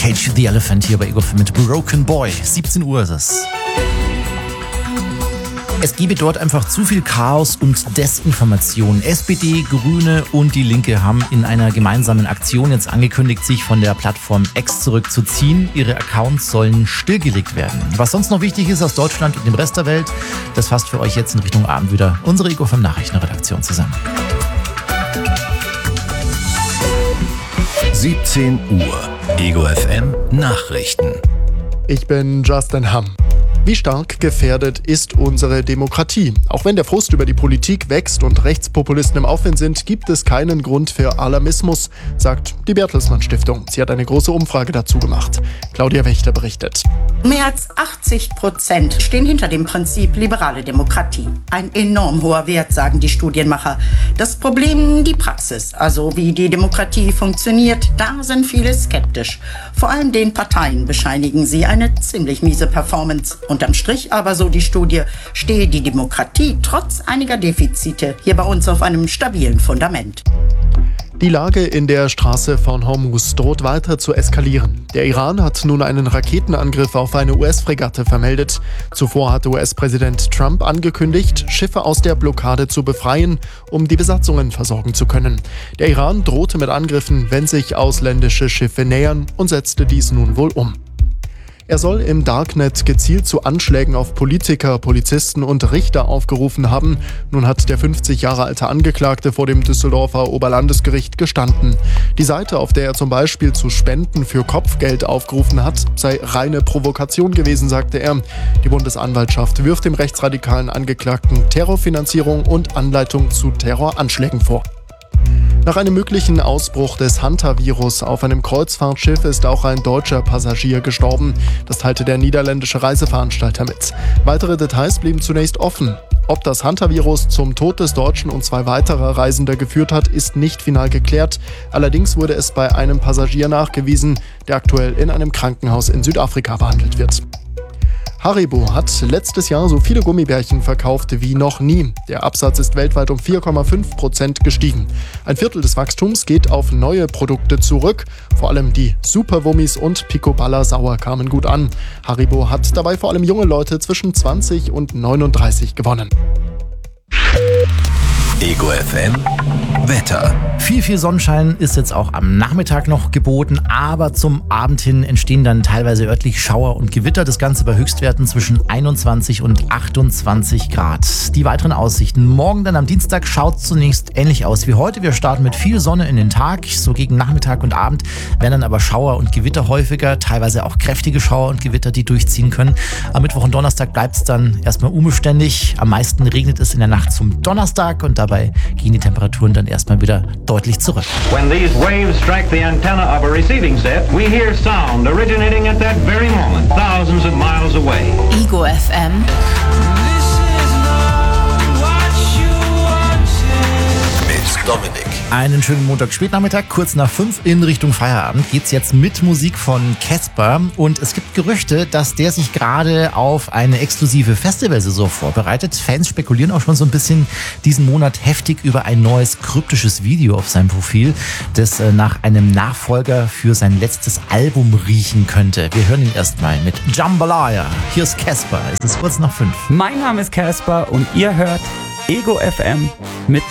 Cage the Elephant hier bei Ego FM mit Broken Boy. 17 Uhr ist es. Es gebe dort einfach zu viel Chaos und Desinformation. SPD, Grüne und die Linke haben in einer gemeinsamen Aktion jetzt angekündigt, sich von der Plattform X zurückzuziehen. Ihre Accounts sollen stillgelegt werden. Was sonst noch wichtig ist aus Deutschland und dem Rest der Welt, das fasst für euch jetzt in Richtung Abend wieder unsere Ego FM Nachrichtenredaktion zusammen. 17 Uhr. Ego FM Nachrichten. Ich bin Justin Hamm. Wie stark gefährdet ist unsere Demokratie? Auch wenn der Frust über die Politik wächst und Rechtspopulisten im Aufwind sind, gibt es keinen Grund für Alarmismus, sagt die Bertelsmann Stiftung. Sie hat eine große Umfrage dazu gemacht. Claudia Wächter berichtet. Mehr als 80% stehen hinter dem Prinzip liberale Demokratie. Ein enorm hoher Wert, sagen die Studienmacher. Das Problem die Praxis, also wie die Demokratie funktioniert, da sind viele skeptisch. Vor allem den Parteien bescheinigen sie eine ziemlich miese Performance. Unterm Strich aber, so die Studie, stehe die Demokratie trotz einiger Defizite hier bei uns auf einem stabilen Fundament. Die Lage in der Straße von Hormuz droht weiter zu eskalieren. Der Iran hat nun einen Raketenangriff auf eine US-Fregatte vermeldet. Zuvor hatte US-Präsident Trump angekündigt, Schiffe aus der Blockade zu befreien, um die Besatzungen versorgen zu können. Der Iran drohte mit Angriffen, wenn sich ausländische Schiffe nähern, und setzte dies nun wohl um. Er soll im Darknet gezielt zu Anschlägen auf Politiker, Polizisten und Richter aufgerufen haben. Nun hat der 50 Jahre alte Angeklagte vor dem Düsseldorfer Oberlandesgericht gestanden. Die Seite, auf der er zum Beispiel zu Spenden für Kopfgeld aufgerufen hat, sei reine Provokation gewesen, sagte er. Die Bundesanwaltschaft wirft dem rechtsradikalen Angeklagten Terrorfinanzierung und Anleitung zu Terroranschlägen vor. Nach einem möglichen Ausbruch des Hantavirus auf einem Kreuzfahrtschiff ist auch ein deutscher Passagier gestorben. Das teilte der niederländische Reiseveranstalter mit. Weitere Details blieben zunächst offen. Ob das Hantavirus zum Tod des Deutschen und 2 weiterer Reisender geführt hat, ist nicht final geklärt. Allerdings wurde es bei einem Passagier nachgewiesen, der aktuell in einem Krankenhaus in Südafrika behandelt wird. Haribo hat letztes Jahr so viele Gummibärchen verkauft wie noch nie. Der Absatz ist weltweit um 4,5% gestiegen. Ein Viertel des Wachstums geht auf neue Produkte zurück. Vor allem die Superwummis und Picoballa Sauer kamen gut an. Haribo hat dabei vor allem junge Leute zwischen 20 und 39 gewonnen. Ego FM Wetter. Viel Sonnenschein ist jetzt auch am Nachmittag noch geboten, aber zum Abend hin entstehen dann teilweise örtlich Schauer und Gewitter. Das Ganze bei Höchstwerten zwischen 21 und 28 Grad. Die weiteren Aussichten. Morgen dann am Dienstag schaut es zunächst ähnlich aus wie heute. Wir starten mit viel Sonne in den Tag. So gegen Nachmittag und Abend werden dann aber Schauer und Gewitter häufiger. Teilweise auch kräftige Schauer und Gewitter, die durchziehen können. Am Mittwoch und Donnerstag bleibt es dann erstmal unbeständig. Am meisten regnet es in der Nacht zum Donnerstag und dabei gehen die Temperaturen dann erstmal wieder deutlich zurück. When these waves strike the antenna of a receiving set, we hear sound originating at that very moment, thousands of miles away. Ego FM. Mit Dominik. Einen schönen Montag-Spätnachmittag, kurz nach 5 in Richtung Feierabend geht's jetzt mit Musik von Caspar und es gibt Gerüchte, dass der sich gerade auf eine exklusive Festivalsaison vorbereitet. Fans spekulieren auch schon so ein bisschen diesen Monat heftig über ein neues kryptisches Video auf seinem Profil, das nach einem Nachfolger für sein letztes Album riechen könnte. Wir hören ihn erstmal mit Jambalaya. Hier ist Caspar, es ist kurz nach 5. Mein Name ist Caspar und ihr hört Ego FM mit